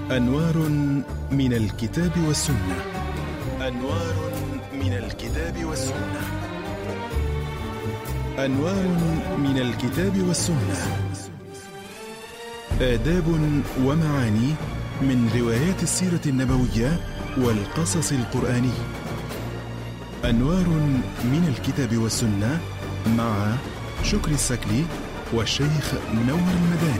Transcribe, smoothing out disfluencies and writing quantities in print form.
أنوار من الكتاب والسنة. أنوار من الكتاب والسنة. أنوار من الكتاب والسنة. آداب ومعاني من روايات السيرة النبوية والقصص القرآني. أنوار من الكتاب والسنة مع شكري السكلي والشيخ منور المداني.